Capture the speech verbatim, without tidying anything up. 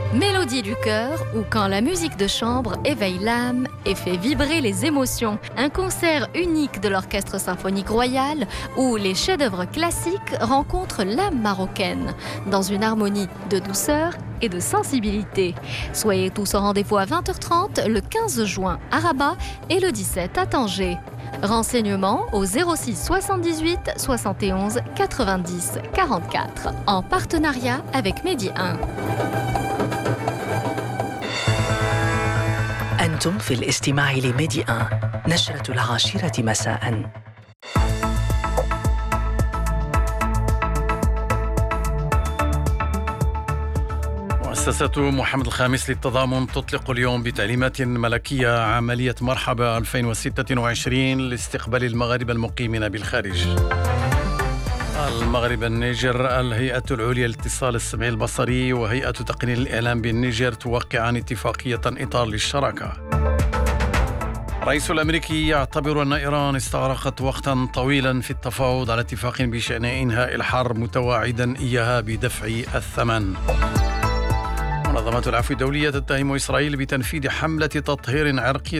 Mélodie du cœur ou quand la musique de chambre éveille l'âme et fait vibrer les émotions. Un concert unique de l'Orchestre symphonique royal où les chefs-d'œuvre classiques rencontrent l'âme marocaine dans une harmonie de douceur et de sensibilité. Soyez tous au rendez-vous à vingt heures trente le quinze juin à Rabat et le dix-sept à Tanger. Renseignements au zéro six soixante-dix-huit soixante et onze quatre-vingt-dix quarante-quatre en partenariat avec Medi un. أنتم في الاستماع لميدي آن نشرة العاشرة مساءً. مؤسسة محمد الخامس للتضامن تطلق اليوم بتعليمات ملكية عملية مرحبا ألفين وستة وعشرين لاستقبال المغاربة المقيمين بالخارج. المغرب النيجر الهيئة العليا للاتصال السمعي البصري وهيئة تقنين الإعلام بالنيجر توقعان اتفاقية إطار للشراكة. الرئيس الأمريكي يعتبر أن إيران استغرقت وقتا طويلا في التفاوض على اتفاق بشأن إنهاء الحرب متواعدا إياها بدفع الثمن. منظمة العفو الدولية تتهم إسرائيل بتنفيذ حملة تطهير عرقي